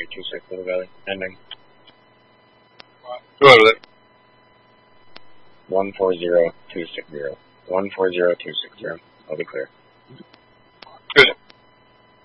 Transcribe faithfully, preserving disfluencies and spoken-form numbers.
two six Little Valley. Ending. Go ahead with it. one four zero two six zero. one four zero two six zero. I'll be clear.